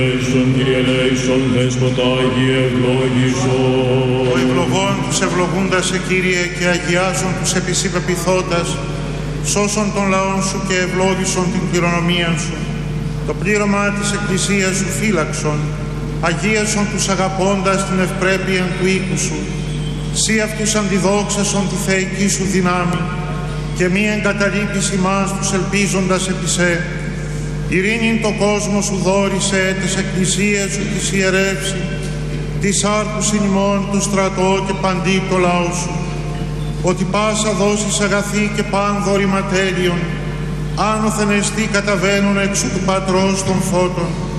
Ο ευλογών τους ευλογούντας σε Κύριε και αγιάζων τους επί σοι πεποιθώντας, σώσον των λαών σου και ευλόγησον την κληρονομία σου. Το πλήρωμα της Εκκλησίας σου φύλαξον, αγίασον τους αγαπώντας την ευπρέπεια του οίκου σου. Σύ αυτούς αντιδόξασον τη θεϊκή σου δυνάμει και μη εγκαταλείπεις ημάς τους ελπίζοντας επί σε. Ειρήνην το κόσμο σου δόρισε, της Εκκλησίας σου της ιερεύσει, της άρκουσιν ημών το στρατό και παντί το λαό σου. Ότι πάσα δώσεις αγαθή και παν δωρηματέλειον, άνωθεν εστί καταβαίνουν εξ του Πατρός των φώτων,